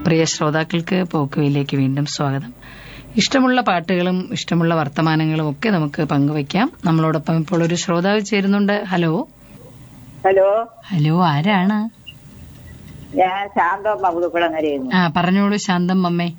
പ്രിയ ശ്രോതാക്കൾക്ക് പോക്കുവയിലേക്ക് വീണ്ടും സ്വാഗതം. ഇഷ്ടമുള്ള പാട്ടുകളും ഇഷ്ടമുള്ള വർത്തമാനങ്ങളും ഒക്കെ നമുക്ക് പങ്കുവയ്ക്കാം. നമ്മളോടൊപ്പം ഇപ്പോൾ ഒരു ശ്രോതാവ് ചേരുന്നുണ്ട്. ഹലോ ഹലോ ഹലോ, ആരാണ്? ഞാൻ ശാന്തമ്മ പുതുക്കുളങ്ങരയാണ്. പറഞ്ഞോളൂ ശാന്തം അമ്മേ.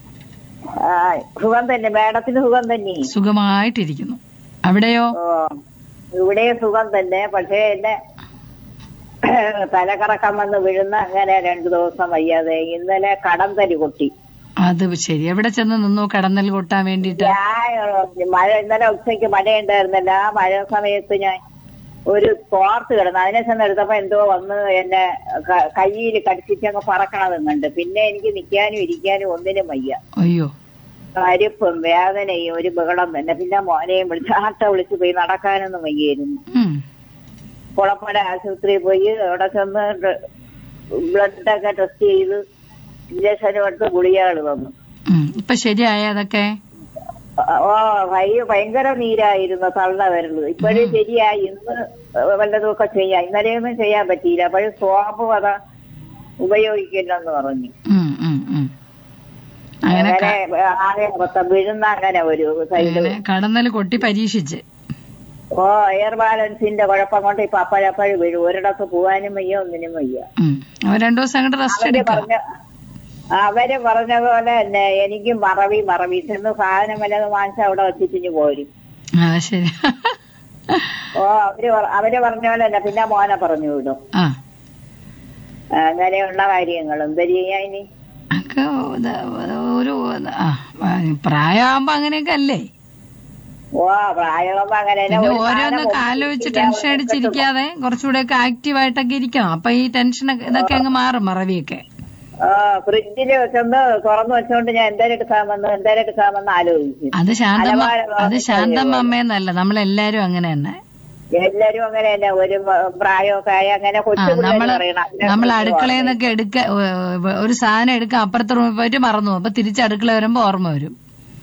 സുഖം തന്നെ, മേഡത്തിന് സുഖം തന്നെ? സുഖമായിട്ടിരിക്കുന്നു. അവിടെയോ? ഇവിടെ സുഖം തന്നെ. പക്ഷേ എന്നെ തലകറക്കം വന്ന് വീഴുന്ന അങ്ങനെ 2 ദിവസം വയ്യാതെ. ഇന്നലെ കടന്തല് കൊട്ടി. അത് ശരി. എവിടെ ചെന്ന് നിന്നു കടന്നൽ കൊട്ടാൻ വേണ്ടിട്ട്? മഴ, ഇന്നലെ ഉച്ചയ്ക്ക് മഴയുണ്ടായിരുന്നല്ല. ആ മഴ സമയത്ത് ഞാൻ ഒരു തോർത്ത് കിടന്നു. അതിനെ ചെന്ന് എടുത്തപ്പോ എന്തോ വന്ന് എന്നെ കയ്യിൽ കടിച്ചിട്ടങ്ങ് പറക്കണതെന്നുണ്ട്. പിന്നെ എനിക്ക് നിൽക്കാനും ഇരിക്കാനും ഒന്നിനും വയ്യ. അയ്യോ, പരിപ്പും വേദനയും ഒരു ബഹളം തന്നെ. പിന്നെ മോനെയും വിളിച്ച് പോയി, നടക്കാനൊന്നും വയ്യായിരുന്നു. കുളപ്പട ആശുപത്രിയിൽ പോയി അവിടെ ചെന്ന് ബ്ലഡൊക്കെ ടെസ്റ്റ് ചെയ്ത് ഇഞ്ചക്ഷനും എടുത്ത് ഗുളികകൾ തന്നു. ഇപ്പൊ ശരിയായ അതൊക്കെ? ഭയങ്കര നീരായിരുന്നു തള്ള വരല്. ഇപ്പോഴും ശരിയായി. ഇന്ന് വല്ലതുമൊക്കെ ചെയ്യാം. ഇന്നലെയൊന്നും ചെയ്യാൻ പറ്റിയില്ല. അപ്പോഴും സോപ്പ് അത ഉപയോഗിക്കില്ലെന്ന് പറഞ്ഞു. അങ്ങനെ ആകെ വീഴുന്ന അങ്ങനെ ഒരു സൈഡ് കടന്നൽ കൊട്ടി പരീക്ഷിച്ച്. എയർ ബാലൻസിന്റെ കുഴപ്പം കൊണ്ട് ഇപ്പൊ അപ്പോഴപ്പോഴും വീഴും. ഒരിടത്ത് പോവാനും വയ്യ, ഒന്നിനും വയ്യ. 2 ദിവസം അങ്ങോട്ട് റെസ്റ്റ് എടുക്കാം. അവര് പറഞ്ഞ പോലെ തന്നെ എനിക്കും മറവി ചെന്ന് സാധനം വല്ലതും വാങ്ങിച്ച അവിടെ വെച്ചിട്ടിഞ്ഞ് പോരും. ശരി. അവര് പറഞ്ഞ പോലെ തന്നെ പിന്നെ മോനെ പറഞ്ഞു വിടും. അങ്ങനെയുള്ള കാര്യങ്ങൾ എന്ത് ചെയ്യാ ഇനി? ഒരു പ്രായമാകുമ്പോ അങ്ങനെയൊക്കെ അല്ലേ? പ്രായമാകുമ്പോ അങ്ങനെ ഓരോന്നൊക്കെ ആലോചിച്ച് ടെൻഷൻ അടിച്ചിരിക്കാതെ കുറച്ചുകൂടെ ഒക്കെ ആക്റ്റീവായിട്ടൊക്കെ ഇരിക്കണം. അപ്പൊ ഈ ടെൻഷൻ ഇതൊക്കെ അങ്ങ് മാറും, മറവിയൊക്കെ. ഫ്രിഡ്ജില് ചെന്ന് തുറന്നു വെച്ചോണ്ട് ഞാൻ എന്തായാലും എടുക്കാമെന്ന് ആലോചിച്ചു. അത് ശാന്തമ്മ അമ്മയെന്നല്ല, നമ്മളെല്ലാരും അങ്ങനെ തന്നെ. എല്ലാരും അങ്ങനെ തന്നെ. ഒരു പ്രായമൊക്കെ ആയി അങ്ങനെ നമ്മൾ അടുക്കളയിൽ നിന്നൊക്കെ ഒരു സാധനം എടുക്കാൻ അപ്പുറത്തെ റൂമിൽ പോയിട്ട് മറന്നു. അപ്പൊ തിരിച്ച് അടുക്കള വരുമ്പോ ഓർമ്മ വരും.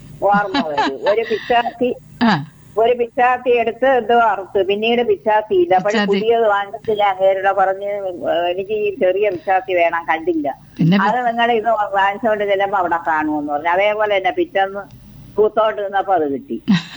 ഒരു പിച്ചാത്തി എടുത്ത് എന്തോ അറുത്ത്, പിന്നീട് പിച്ചാത്തി ഇല്ല. അപ്പോൾ പുതിയത് വാങ്ങിച്ചില്ല. അങ്ങേരുടെ പറഞ്ഞ് എനിക്ക് ഈ ചെറിയ പിച്ചാത്തി വേണം, കണ്ടില്ല. അത് നിങ്ങൾ ഇത് വാങ്ങിച്ചോണ്ട് ചെല്ലുമ്പോ അവിടെ കാണുമെന്ന് പറഞ്ഞു. അതേപോലെ തന്നെ പിറ്റന്ന് പൂത്തോട്ട് നിന്നപ്പോ അത് കിട്ടി.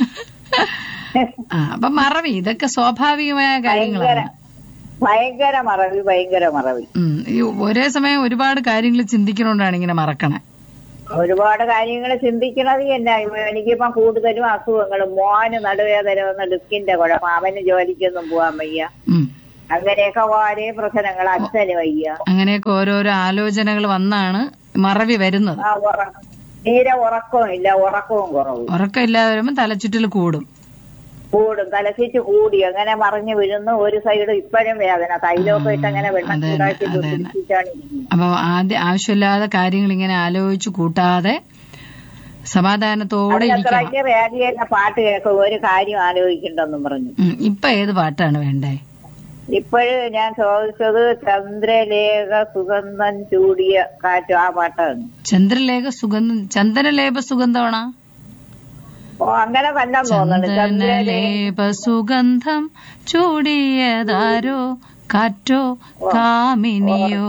അപ്പൊ മറവി ഇതൊക്കെ സ്വാഭാവികമായ കാര്യങ്ങളാണ്. ഭയങ്കര മറവി. ഒരേ സമയം ഒരുപാട് കാര്യങ്ങൾ ചിന്തിക്കണോണ്ടാണ് ഇങ്ങനെ മറക്കണേ. ഒരുപാട് കാര്യങ്ങൾ ചിന്തിക്കണത് തന്നെ. എനിക്കിപ്പം കൂടുതലും അസുഖങ്ങളും. മോന് നടുവേദന വന്ന ഡിസ്കിന്റെ കുഴപ്പം, അവന് ജോലിക്കൊന്നും പോവാൻ വയ്യ. അങ്ങനെയൊക്കെ വളരെ പ്രശ്നങ്ങൾ. അച്ഛന് വയ്യ. അങ്ങനെയൊക്കെ ഓരോരോ ആലോചനകൾ വന്നാണ് മറവി വരുന്നത്. തീരെ ഉറക്കവും കുറവും. ഉറക്കമില്ലാതെ വരുമ്പോ തലച്ചുറ്റൽ കൂടും. തലച്ചിട്ട് കൂടി അങ്ങനെ മറിഞ്ഞു വീഴുന്നു. ഒരു സൈഡ് ഇപ്പോഴും വേദന. തൈലമൊക്കെ ഇട്ട് അങ്ങനെ വെള്ളം ചൂടാക്കി പിടിച്ചിട്ടാണ് ഇരിക്കുന്നത്. അപ്പൊ ആവശ്യമില്ലാതെ കാര്യങ്ങൾ ഇങ്ങനെ ആലോചിച്ച് കൂട്ടാതെ സമാധാനത്തോടെ റേഡിയോയിലെ പാട്ട് കേൾക്കും. ഒരു കാര്യം ആലോചിക്കണ്ടെന്നും പറഞ്ഞു. ഇപ്പൊ ഏത് പാട്ടാണ് വേണ്ടേ? ഇപ്പോഴും ഞാൻ ചോദിച്ചത് ചന്ദ്രലേഖ സുഗന്ധം ചൂടിയ കാറ്റ്, ആ പാട്ടാണ്. ചന്ദ്രലേഖ സുഗന്ധമാണോ? അങ്ങനെ തന്നെ തോന്നുന്നു. ചന്ദ്രലേപ സുഗന്ധം ചൂടിയതാരോ, കാറ്റോ കാമിനിയോ.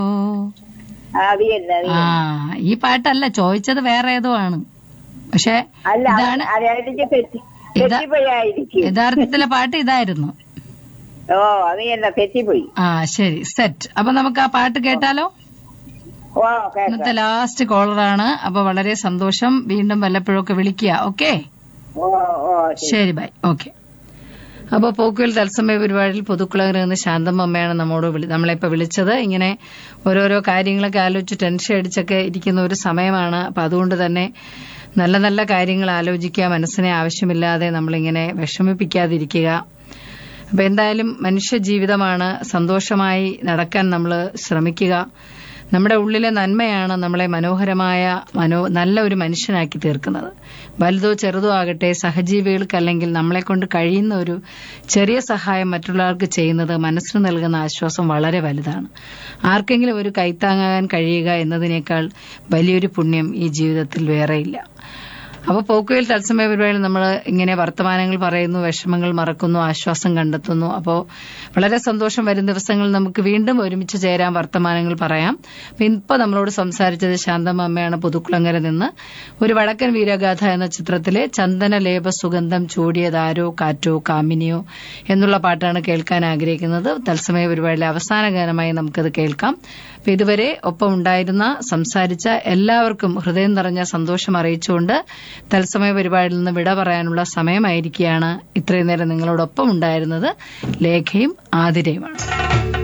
ഈ പാട്ടല്ല ചോദിച്ചത്, വേറെ ഏതോ ആണ്. പക്ഷെ യഥാർത്ഥത്തിലെ പാട്ട് ഇതായിരുന്നു. തെറ്റിപ്പോയി. ശരി, സെറ്റ്. അപ്പൊ നമുക്ക് ആ പാട്ട് കേട്ടാലോ? ഇന്നത്തെ ലാസ്റ്റ് കോളറാണ്. അപ്പൊ വളരെ സന്തോഷം. വീണ്ടും വല്ലപ്പോഴൊക്കെ വിളിക്കുക. ഓക്കെ, ശരി, ബൈ. ഓക്കെ. അപ്പൊ പോക്കുവൽ തത്സമയ പരിപാടിയിൽ പുതുക്കുളങ്ങര നിന്ന് ശാന്തമ്മ അമ്മയാണ് നമ്മളിപ്പോ വിളിച്ചത്. ഇങ്ങനെ ഓരോരോ കാര്യങ്ങളൊക്കെ ആലോചിച്ച് ടെൻഷൻ അടിച്ചൊക്കെ ഇരിക്കുന്ന ഒരു സമയമാണ്. അപ്പൊ അതുകൊണ്ട് തന്നെ നല്ല നല്ല കാര്യങ്ങൾ ആലോചിക്കുക. മനസ്സിനെ ആവശ്യമില്ലാതെ നമ്മളിങ്ങനെ വിഷമിപ്പിക്കാതിരിക്കുക. അപ്പൊ എന്തായാലും മനുഷ്യ ജീവിതമാണ്. സന്തോഷമായി നടക്കാൻ നമ്മൾ ശ്രമിക്കുക. നമ്മുടെ ഉള്ളിലെ നന്മയാണ് നമ്മളെ മനോഹരമായ നല്ല ഒരു മനുഷ്യനാക്കി തീർക്കുന്നത്. വലുതോ ചെറുതോ ആകട്ടെ, സഹജീവികൾക്ക് അല്ലെങ്കിൽ നമ്മളെ കൊണ്ട് കഴിയുന്ന ഒരു ചെറിയ സഹായം മറ്റുള്ളവർക്ക് ചെയ്യുന്നത് മനസ്സിന് നൽകുന്ന ആശ്വാസം വളരെ വലുതാണ്. ആർക്കെങ്കിലും ഒരു കൈത്താങ്ങാകാൻ കഴിയുക എന്നതിനേക്കാൾ വലിയൊരു പുണ്യം ഈ ജീവിതത്തിൽ വേറെയില്ല. അപ്പൊ പോക്കുവെയിൽ തത്സമയ പരിപാടിയിൽ നമ്മൾ ഇങ്ങനെ വർത്തമാനങ്ങൾ പറയുന്നു, വിഷമങ്ങൾ മറക്കുന്നു, ആശ്വാസം കണ്ടെത്തുന്നു. അപ്പോൾ വളരെ സന്തോഷം. വരും ദിവസങ്ങളിൽ നമുക്ക് വീണ്ടും ഒരുമിച്ച് ചേരാൻ, വർത്തമാനങ്ങൾ പറയാം. ഇപ്പൊ നമ്മളോട് സംസാരിച്ചത് ശാന്തമ്മ അമ്മയാണ്, പുതുക്കുളങ്ങര നിന്ന്. ഒരു വടക്കൻ വീരഗാഥ എന്ന ചിത്രത്തിലെ ചന്ദന ലേപ സുഗന്ധം ചൂടിയതാരോ കാറ്റോ കാമിനിയോ എന്നുള്ള പാട്ടാണ് കേൾക്കാൻ ആഗ്രഹിക്കുന്നത്. തത്സമയ പരിപാടിയിലെ അവസാന ഗാനമായി നമുക്കത് കേൾക്കാം. അപ്പൊ ഇതുവരെ ഒപ്പം ഉണ്ടായിരുന്ന, സംസാരിച്ച എല്ലാവർക്കും ഹൃദയം നിറഞ്ഞ സന്തോഷം അറിയിച്ചുകൊണ്ട് തത്സമയ പരിപാടിയിൽ നിന്ന് വിട പറയാനുള്ള സമയമായിരിക്കുകയാണ്. ഇത്രയും നേരം നിങ്ങളോടൊപ്പം ഉണ്ടായിരുന്നത് ലേഖയും ആതിരയുമാണ്.